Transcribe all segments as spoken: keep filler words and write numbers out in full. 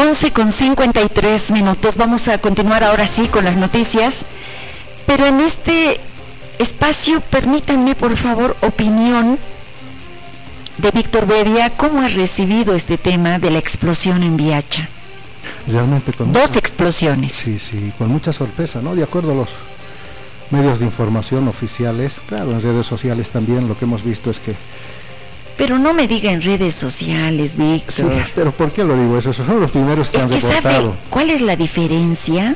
once con cincuenta y tres minutos. Vamos a continuar ahora sí con las noticias, pero en este espacio permítanme por favor opinión de Víctor Bedia. ¿Cómo ha recibido este tema de la explosión en Viacha? Realmente con dos mucha, explosiones. Sí, sí, con mucha sorpresa, ¿no? De acuerdo a los medios de información oficiales, claro, en redes sociales también lo que hemos visto es que... Pero no me diga en redes sociales, Víctor. Sí, pero ¿por qué lo digo eso? Esos son los primeros que es han que reportado. ¿sabe cuál es la diferencia?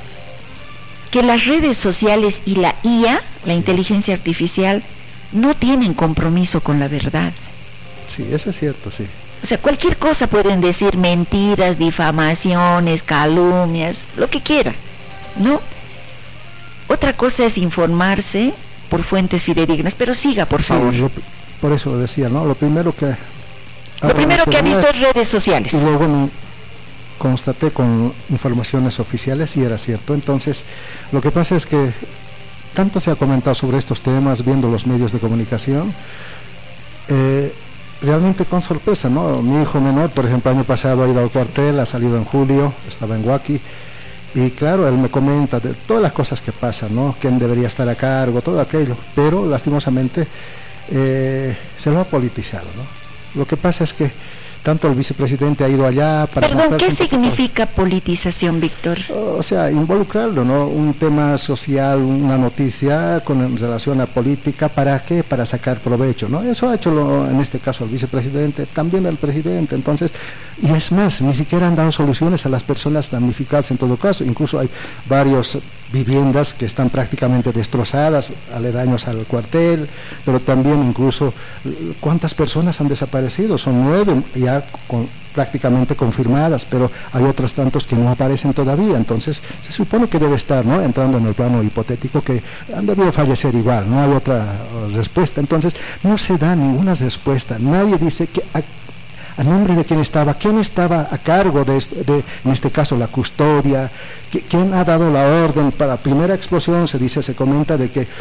Que las redes sociales y la I A, la sí. inteligencia artificial, no tienen compromiso con la verdad. Sí, eso es cierto, sí. O sea, cualquier cosa pueden decir, mentiras, difamaciones, calumnias, lo que quiera, ¿no? Otra cosa es informarse por fuentes fidedignas, pero siga, por sí, favor. Yo, por eso lo decía, ¿no? Lo primero que... Lo primero que ha visto es redes sociales. Y luego me constaté con informaciones oficiales y era cierto. Entonces, lo que pasa es que tanto se ha comentado sobre estos temas, viendo los medios de comunicación, eh, realmente con sorpresa, ¿no? Mi hijo menor, por ejemplo, año pasado ha ido al cuartel, ha salido en julio, estaba en Huaki, y claro, él me comenta de todas las cosas que pasan, ¿no? Quién debería estar a cargo, todo aquello, pero lastimosamente eh, se lo ha politizado, ¿no? Lo que pasa es que tanto el vicepresidente ha ido allá para... Perdón, ¿qué significa politización, Víctor? O sea, involucrarlo, ¿no? Un tema social, una noticia con en relación a política, ¿para qué? Para sacar provecho, ¿no? Eso ha hecho lo, en este caso el vicepresidente, también el presidente, entonces, y es más, ni siquiera han dado soluciones a las personas damnificadas en todo caso, incluso hay varias viviendas que están prácticamente destrozadas, aledaños al cuartel, pero también incluso, ¿cuántas personas han desaparecido? Son nueve, ya con, prácticamente confirmadas, pero hay otros tantos que no aparecen todavía, entonces se supone que debe estar, ¿no?, entrando en el plano hipotético, que han debido fallecer igual, no hay otra uh, respuesta, entonces no se da ninguna respuesta, nadie dice que a, a nombre de quién estaba, quién estaba a cargo de, este, de en este caso la custodia, que, quién ha dado la orden para la primera explosión. Se dice, se comenta de que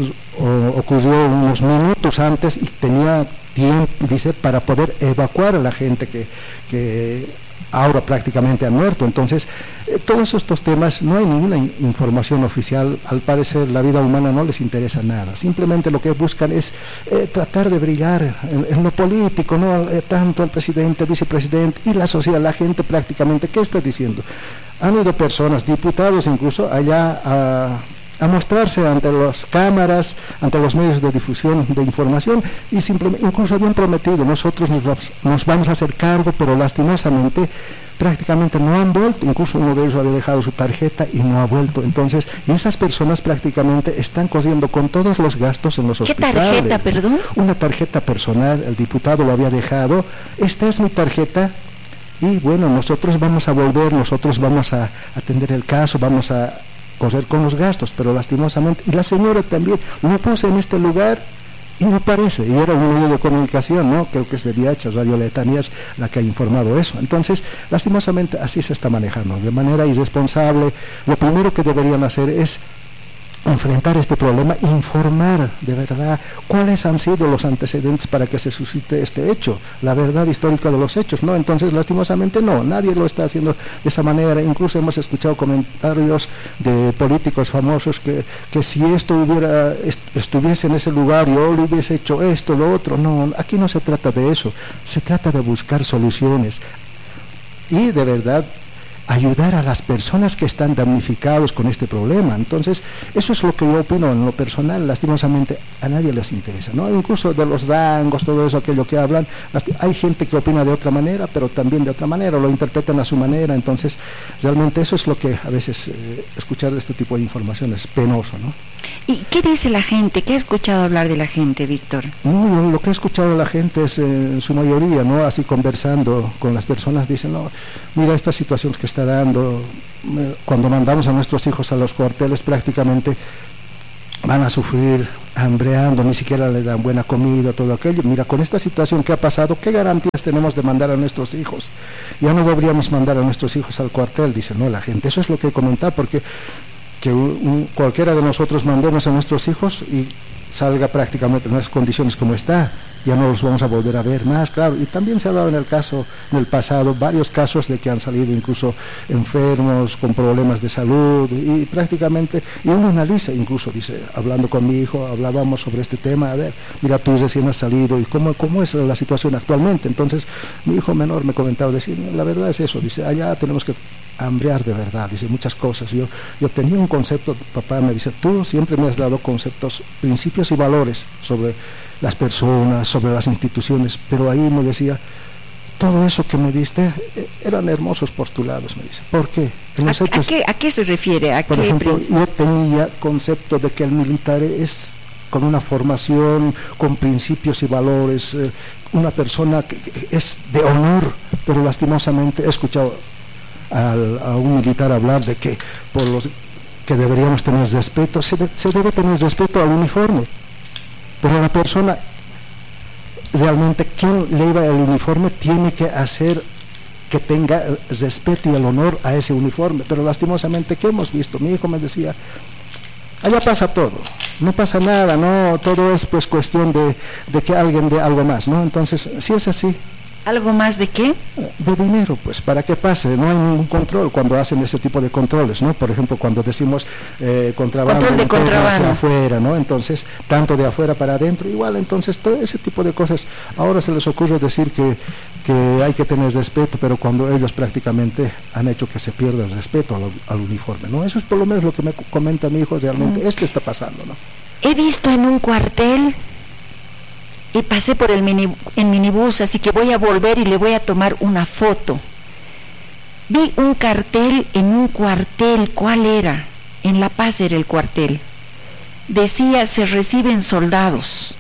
o, ocurrió unos minutos antes y tenía tiempo, dice, para poder evacuar a la gente que, que ahora prácticamente ha muerto. Entonces, eh, todos estos temas, no hay ninguna in- información oficial. Al parecer, la vida humana no les interesa nada. Simplemente lo que buscan es eh, tratar de brillar en, en lo político, ¿no? Eh, tanto el presidente, el vicepresidente y la sociedad, la gente prácticamente. ¿Qué está diciendo? Han ido personas, diputados incluso, allá a... a mostrarse ante las cámaras, ante los medios de difusión de información, y simplemente, incluso habían prometido, nosotros nos, nos vamos a hacer cargo, pero lastimosamente prácticamente no han vuelto, incluso uno de ellos había dejado su tarjeta y no ha vuelto. Entonces, y esas personas prácticamente están corriendo con todos los gastos en los ¿Qué hospitales. ¿Qué tarjeta, perdón? Una tarjeta personal, el diputado lo había dejado, esta es mi tarjeta, y bueno, nosotros vamos a volver, nosotros vamos a atender el caso, vamos a correr con los gastos, pero lastimosamente, y la señora también, lo puse en este lugar y no aparece, y era un medio de comunicación, ¿no? Creo que es de Viacha, Radio Letanías, la que ha informado eso. Entonces, lastimosamente, así se está manejando, de manera irresponsable. Lo primero que deberían hacer es enfrentar este problema, informar de verdad cuáles han sido los antecedentes para que se suscite este hecho, la verdad histórica de los hechos, ¿no? Entonces, lastimosamente, no, nadie lo está haciendo de esa manera. Incluso hemos escuchado comentarios de políticos famosos que, que si esto hubiera est- estuviese en ese lugar y yo le hubiese hecho esto, lo otro. No, aquí no se trata de eso, se trata de buscar soluciones y de verdad ayudar a las personas que están damnificados con este problema. Entonces, eso es lo que yo opino en lo personal. Lastimosamente a nadie les interesa, ¿no? Incluso de los rangos, todo eso, aquello que hablan, hay gente que opina de otra manera, pero también de otra manera, lo interpretan a su manera. Entonces, realmente eso es lo que a veces eh, escuchar de este tipo de información es penoso, ¿no? ¿Y qué dice la gente? ¿Qué ha escuchado hablar de la gente, Víctor? No, lo que he escuchado de la gente es, eh, en su mayoría, ¿no? Así conversando con las personas, dicen, no, mira esta situación que está dando, eh, cuando mandamos a nuestros hijos a los cuarteles prácticamente van a sufrir hambreando, ni siquiera le dan buena comida, todo aquello. Mira, con esta situación que ha pasado, ¿qué garantías tenemos de mandar a nuestros hijos? Ya no deberíamos mandar a nuestros hijos al cuartel, dicen, no, la gente. Eso es lo que he comentado, porque que un, cualquiera de nosotros mandemos a nuestros hijos y salga prácticamente en las condiciones como está, ya no los vamos a volver a ver más, claro. Y también se ha dado en el caso, en el pasado, varios casos de que han salido incluso enfermos, con problemas de salud, y prácticamente, y uno analiza incluso, dice, hablando con mi hijo, hablábamos sobre este tema, a ver, mira, tú recién has salido, y cómo, cómo es la situación actualmente. Entonces, mi hijo menor me comentaba, decir, la verdad es eso, dice, allá tenemos que hambrear de verdad, dice, muchas cosas. Yo, yo tenía un concepto, papá me dice, tú siempre me has dado conceptos, principios y valores sobre las personas, sobre las instituciones, pero ahí me decía, todo eso que me diste eh, eran hermosos postulados, me dice. ¿Por qué? En los ¿A, hechos, ¿a, qué, ¿A qué se refiere? ¿A por qué ejemplo, principio? yo tenía concepto de que el militar es con una formación, con principios y valores, eh, una persona que, que es de honor, pero lastimosamente he escuchado al, a un militar hablar de que por los que deberíamos tener respeto, se, de, se debe tener respeto al uniforme, pero la persona realmente quien lleva el uniforme tiene que hacer que tenga el respeto y el honor a ese uniforme. Pero lastimosamente, ¿qué hemos visto? Mi hijo me decía, allá pasa todo, no pasa nada, no, todo es pues cuestión de, de que alguien dé algo más, ¿no? Entonces, si es así, ¿algo más de qué? de dinero, pues, para que pase, no hay ningún control cuando hacen ese tipo de controles, ¿no? Por ejemplo, cuando decimos eh, contrabando, Control de contrabando hacia afuera, ¿no? Entonces, tanto de afuera para adentro, igual, entonces, todo ese tipo de cosas, ahora se les ocurre decir que, que hay que tener respeto, pero cuando ellos prácticamente han hecho que se pierda el respeto al, al uniforme, ¿no? Eso es por lo menos lo que me comenta mi hijo, realmente, mm. esto está pasando, ¿no? He visto en un cuartel y pasé por el mini, en minibús, así que voy a volver y le voy a tomar una foto. Vi un cartel en un cuartel, ¿cuál era? En La Paz era el cuartel. Decía, se reciben soldados.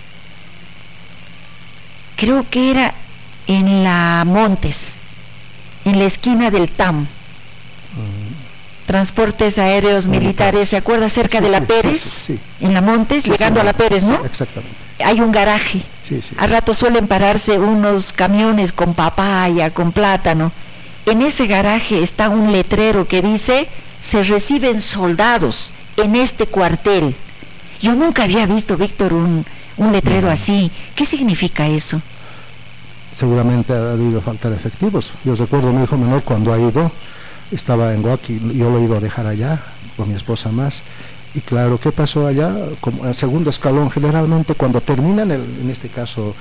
Creo que era en la Montes, en la esquina del T A M. Mm. Transportes Aéreos Militares, ¿se acuerda? Cerca sí, de la sí, Pérez, sí, sí, sí. En la Montes, sí, llegando sí, a la Pérez, ¿no? Sí, exactamente. Hay un garaje. Sí, sí. A rato suelen pararse unos camiones con papaya, con plátano. En ese garaje está un letrero que dice, se reciben soldados en este cuartel. Yo nunca había visto, Víctor, un, un letrero no. así. ¿Qué significa eso? Seguramente ha habido falta de efectivos. Yo recuerdo a mi hijo menor cuando ha ido, estaba en Guaqui, yo lo he ido a dejar allá, con mi esposa más. Y claro, ¿qué pasó allá? Como el segundo escalón, generalmente cuando terminan, el, en este caso,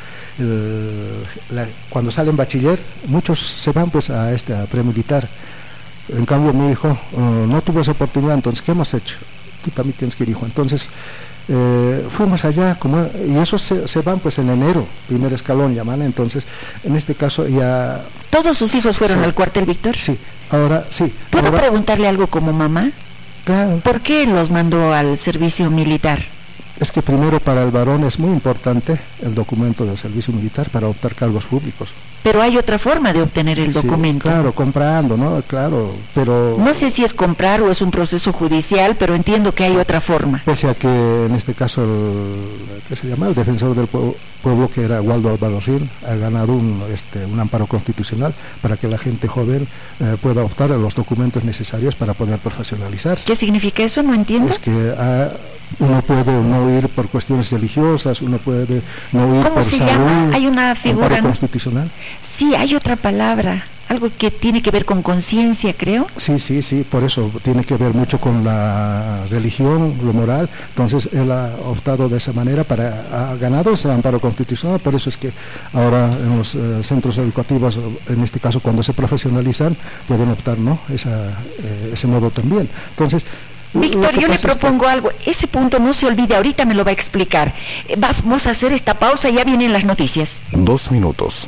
el, la, cuando salen bachiller, muchos se van pues a este a premilitar. En cambio, mi hijo uh, no tuvo esa oportunidad, entonces, ¿qué hemos hecho? Tú también tienes que ir, hijo. Entonces, eh, fuimos allá, como, y esos se, se van pues en enero, primer escalón, llaman. Entonces, en este caso ya... ¿Todos sus hijos fueron sí, al cuartel, Víctor? Sí, ahora sí. ¿Puedo ahora, preguntarle algo como mamá? Claro. ¿Por qué los mandó al servicio militar? Es que primero para el varón es muy importante el documento del servicio militar para optar cargos públicos. Pero hay otra forma de obtener el sí, documento. Claro, comprando, ¿no? Claro, pero... No sé si es comprar o es un proceso judicial, pero entiendo que hay otra forma. Pese a que en este caso el, ¿qué se llama? El defensor del pueblo, pueblo que era Waldo Álvaro Gil, ha ganado un, este, un amparo constitucional para que la gente joven eh, pueda optar a los documentos necesarios para poder profesionalizarse. ¿Qué significa eso? No entiendo. Es que ah, uno puede no ir por cuestiones religiosas, uno puede no ir ¿Cómo por se salud, llama? Hay una figura, amparo ¿no? constitucional. Sí, hay otra palabra, algo que tiene que ver con conciencia, creo. Sí, sí, sí, por eso tiene que ver mucho con la religión, lo moral. Entonces él ha optado de esa manera, para ha ganado ese amparo constitucional. Por eso es que ahora en los eh, centros educativos, en este caso cuando se profesionalizan, pueden optar, ¿no? Esa, eh, ese modo también. Entonces, Víctor, yo le propongo que... algo, ese punto no se olvide, ahorita me lo va a explicar. Vamos a hacer esta pausa y ya vienen las noticias. Dos minutos.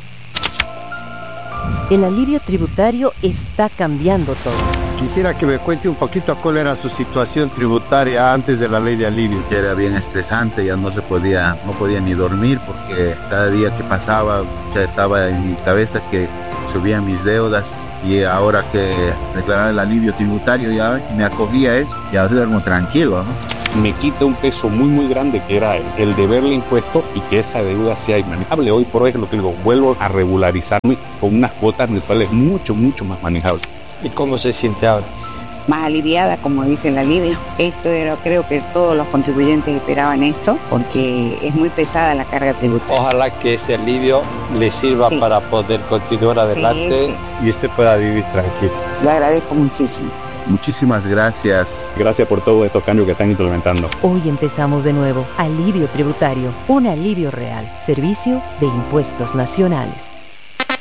El alivio tributario está cambiando todo. Quisiera que me cuente un poquito cuál era su situación tributaria antes de la ley de alivio. Era bien estresante, ya no se podía, no podía ni dormir porque cada día que pasaba ya estaba en mi cabeza que subían mis deudas. Y ahora que declarar el alivio tributario ya me acogía a eso, ya duermo tranquilo, ¿no? Me quita un peso muy muy grande que era el, el deberle impuesto y que esa deuda sea manejable. Hoy por hoy es lo que digo, vuelvo a regularizarme con unas cuotas mensuales mucho mucho más manejables. ¿Y cómo se siente ahora? más aliviada, como dice el alivio. Esto era, creo que todos los contribuyentes esperaban esto, porque es muy pesada la carga tributaria. Ojalá que ese alivio le sirva sí. para poder continuar adelante sí, sí. y usted pueda vivir tranquilo. Le agradezco muchísimo. Muchísimas gracias. Gracias por todos estos cambios que están implementando. Hoy empezamos de nuevo. Alivio tributario. Un alivio real. Servicio de Impuestos Nacionales.